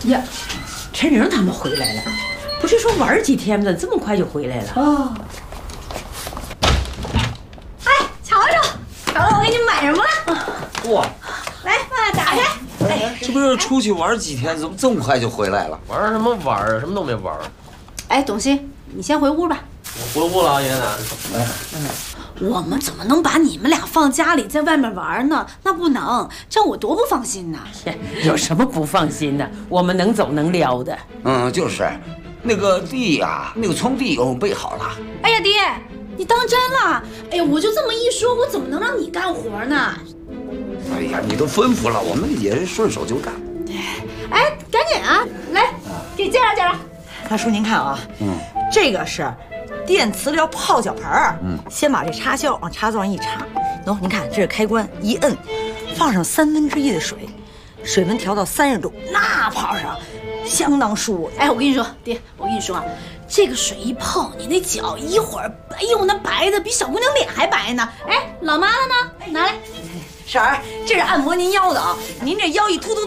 呀，陈玲他们回来了，不是说玩几天吗？这么快就回来了？ 哦。哎，瞧瞧，我给你买什么了？ 哇！ 来，爸爸打开。 哎，这不是出去玩几天，怎么这么快就回来了？ 玩什么玩啊？什么都没玩。 哎，董卿，你先回屋吧。 我回屋了，爷爷奶奶。 我们怎么能把你们俩放家里，在外面玩呢？那不能，这样我多不放心呐！ 有什么不放心的？我们能走能撩的。 就是，那个地呀，那个葱地我备好了。 哎呀，爹，你当真了？哎呀，我就这么一说，我怎么能让你干活呢？ 哎呀，你都吩咐了，我们也顺手就干。 哎，赶紧啊，来，给你介绍介绍。 大叔您看啊，这个是电磁疗泡脚盆儿，先把这插销往插座上一插，您看这是开关，一摁，放上1/3的水，水温调到30度，那泡上相当舒服。 哎，我跟你说，爹，我跟你说啊，这个水一泡，你那脚一会儿，哎呦，那白的比小姑娘脸还白呢。哎，老妈的呢？拿来。 婶儿，这是按摩您腰的啊，您这腰一突突